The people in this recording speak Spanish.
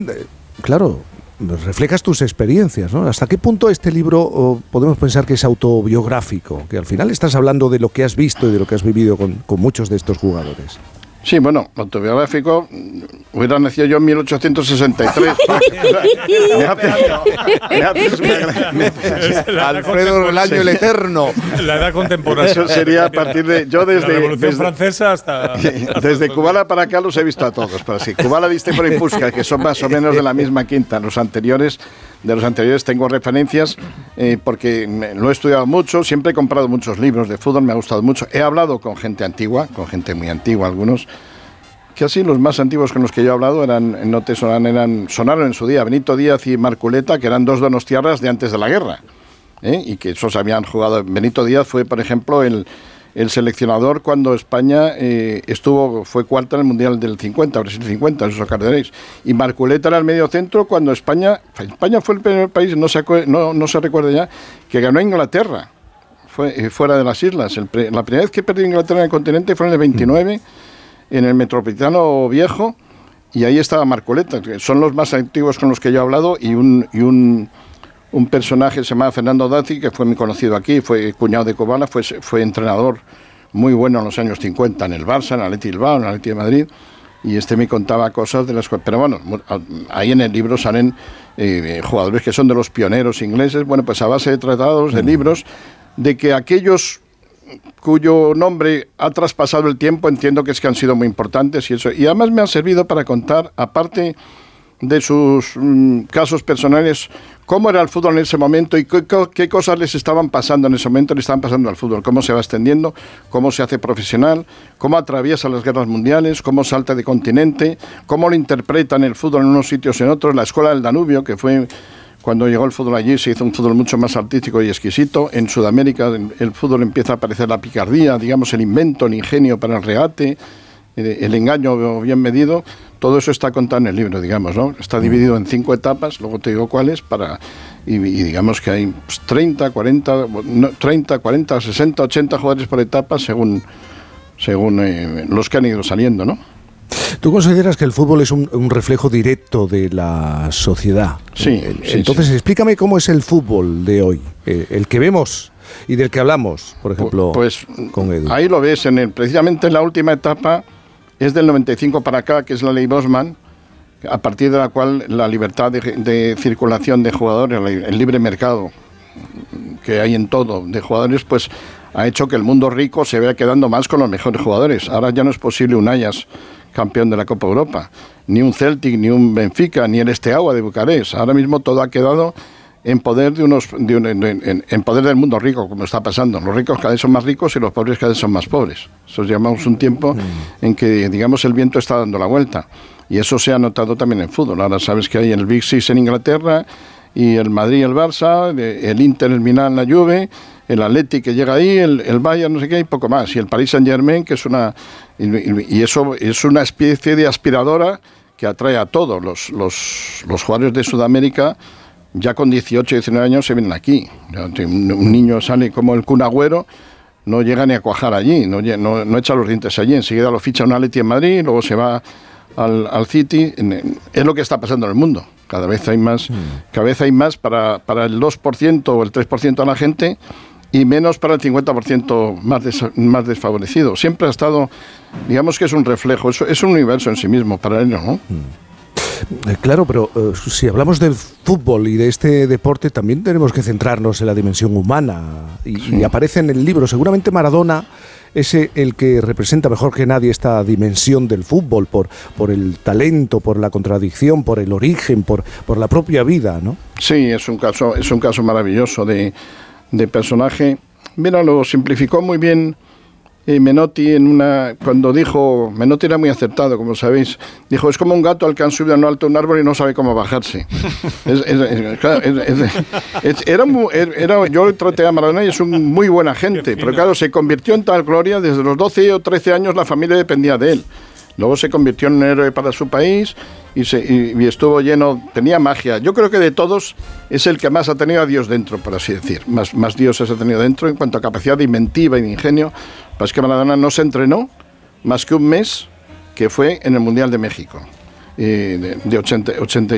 Claro, reflejas tus experiencias, ¿no? ¿Hasta qué punto este libro podemos pensar que es autobiográfico? Que al final estás hablando de lo que has visto y de lo que has vivido con muchos de estos jugadores. Sí, bueno, autobiográfico, hubiera nacido yo en 1863. Alfredo el año el eterno. La edad contemporánea. Eso sería a partir de... Yo la Revolución Francesa hasta... Desde Kubala para acá los he visto a todos. Pero sí, Kubala, Vístepor y Puskás, que son más o menos de la misma quinta. De los anteriores tengo referencias porque lo he estudiado mucho, siempre he comprado muchos libros de fútbol, me ha gustado mucho. He hablado con gente antigua, con gente muy antigua, algunos, que así los más antiguos con los que yo he hablado sonaron en su día Benito Díaz y Marculeta, que eran dos donostiarras de antes de la guerra, y que esos habían jugado. Benito Díaz fue, por ejemplo, el seleccionador cuando España fue cuarta en el Mundial del 50, Brasil 50, eso os acordaréis. Y Marculeta era el medio centro cuando España fue el primer país, no se recuerda ya, que ganó a Inglaterra, fuera de las islas. La primera vez que perdió Inglaterra en el continente fue en el 29, en el Metropolitano Viejo, y ahí estaba Marculeta, que son los más antiguos con los que yo he hablado, y un personaje se llama Fernando Dazzi, que fue muy conocido aquí, fue cuñado de Kubala, fue entrenador muy bueno en los años 50 en el Barça, en el Athletic Bilbao, en el Athletic de Madrid, y me contaba cosas de las cuales... Pero bueno, ahí en el libro salen jugadores que son de los pioneros ingleses, bueno, pues a base de tratados, de libros, de que aquellos cuyo nombre ha traspasado el tiempo, entiendo que han sido muy importantes y eso. Y además me ha servido para contar, aparte de sus casos personales, cómo era el fútbol en ese momento y qué cosas les estaban pasando en ese momento, le estaban pasando al fútbol, cómo se va extendiendo, cómo se hace profesional, cómo atraviesa las guerras mundiales, cómo salta de continente, cómo lo interpretan el fútbol en unos sitios y en otros. La Escuela del Danubio, que fue cuando llegó el fútbol allí, se hizo un fútbol mucho más artístico y exquisito. En Sudamérica el fútbol empieza a aparecer la picardía, digamos, el invento, el ingenio para el regate, el engaño bien medido. Todo eso está contado en el libro, digamos, ¿no? Está dividido en 5 etapas, luego te digo cuáles, y digamos que hay 30, 40, 60, 80 jugadores por etapa según los que han ido saliendo, ¿no? ¿Tú consideras que el fútbol es un reflejo directo de la sociedad? Sí. Entonces, explícame cómo es el fútbol de hoy, el que vemos y del que hablamos, por ejemplo, pues, con Edu. Ahí lo ves, precisamente en la última etapa, es del 95 para acá, que es la ley Bosman, a partir de la cual la libertad de circulación de jugadores, el libre mercado que hay en todo de jugadores, pues ha hecho que el mundo rico se vaya quedando más con los mejores jugadores. Ahora ya no es posible un Ajax campeón de la Copa Europa, ni un Celtic, ni un Benfica, ni el Steaua de Bucarest. Ahora mismo todo ha quedado en poder en poder del mundo rico, como está pasando. Los ricos cada vez son más ricos y los pobres cada vez son más pobres. Eso llamamos un tiempo en que, digamos, el viento está dando la vuelta. Y eso se ha notado también en fútbol. Ahora sabes que hay el Big Six en Inglaterra, y el Madrid y el Barça, el Inter, el Milán, la Juve, el Athletic que llega ahí, el Bayern, no sé qué, y poco más. Y el Paris Saint-Germain, que es eso es una especie de aspiradora que atrae a todos. Los jugadores de Sudamérica, ya con 18, 19 años, se vienen aquí. Un niño sale como el Kun Agüero, no llega ni a cuajar allí, no echa los dientes allí. Enseguida lo ficha un Athletic en Madrid, luego se va al City. Es lo que está pasando en el mundo. Cada vez hay más para el 2% o el 3% de la gente y menos para el 50% más desfavorecido. Siempre ha estado, digamos que es un reflejo, es un universo en sí mismo, paralelo, ¿no? Claro, pero si hablamos del fútbol y de este deporte, también tenemos que centrarnos en la dimensión humana. Y aparece en el libro, seguramente Maradona es el que representa mejor que nadie esta dimensión del fútbol, por el talento, por la contradicción, por el origen, por la propia vida, ¿no? Sí, es un caso maravilloso de personaje. Mira, lo simplificó muy bien Menotti cuando dijo, Menotti era muy acertado, como sabéis, dijo, es como un gato al que han subido a lo alto de un árbol y no sabe cómo bajarse. Yo traté a Maradona y es un muy buena gente, pero claro, se convirtió en tal gloria, desde los 12 o 13 años la familia dependía de él. Luego se convirtió en un héroe para su país y estuvo lleno, tenía magia. Yo creo que de todos es el que más ha tenido a Dios dentro, por así decir. Más dioses ha tenido dentro en cuanto a capacidad de inventiva y de ingenio. Pero es que Maradona no se entrenó más que un mes, que fue en el Mundial de México, de 86.